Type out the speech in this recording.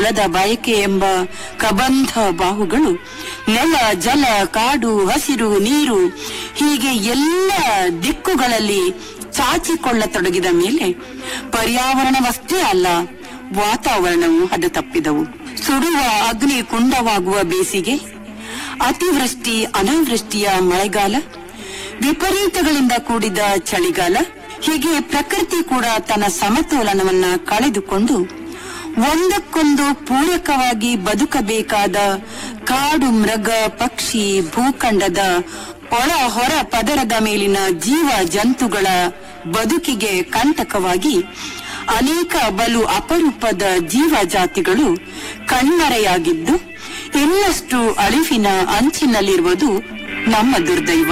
ಕುಲದ ಬಯಕೆ ಎಂಬ ಕಬಂಧ ಬಾಹುಗಳು ನೆಲ, ಜಲ, ಕಾಡು, ಹಸಿರು, ನೀರು ಹೀಗೆ ಎಲ್ಲ ದಿಕ್ಕುಗಳಲ್ಲಿ ಚಾಚಿಕೊಳ್ಳತೊಡಗಿದ ಮೇಲೆ ಪರ್ಯಾವರಣವಷ್ಟೇ ಅಲ್ಲ, ವಾತಾವರಣವು ಹದತಪ್ಪಿದವು. ಸುಡುವ ಅಗ್ನಿ ಕುಂಡವಾಗುವ ಬೇಸಿಗೆ, ಅತಿವೃಷ್ಟಿ ಅನಾವೃಷ್ಟಿಯ ಮಳೆಗಾಲ, ವಿಪರೀತಗಳಿಂದ ಕೂಡಿದ ಚಳಿಗಾಲ, ಹೀಗೆ ಪ್ರಕೃತಿ ಕೂಡ ತನ್ನ ಸಮತೋಲನವನ್ನ ಕಳೆದುಕೊಂಡು ಒಂದಕ್ಕೊಂದು ಪೂರಕವಾಗಿ ಬದುಕಬೇಕಾದ ಕಾಡು, ಮೃಗ, ಪಕ್ಷಿ, ಭೂಖಂಡದ ಒಳ ಹೊರ ಪದರದ ಮೇಲಿನ ಜೀವ ಜಂತುಗಳ ಬದುಕಿಗೆ ಕಂಟಕವಾಗಿ ಅನೇಕ ಬಲು ಅಪರೂಪದ ಜೀವ ಜಾತಿಗಳು ಕಣ್ಮರೆಯಾಗಿದ್ದು ಇನ್ನಷ್ಟು ಅಳಿವಿನ ಅಂಚಿನಲ್ಲಿರುವುದು ನಮ್ಮ ದುರ್ದೈವ.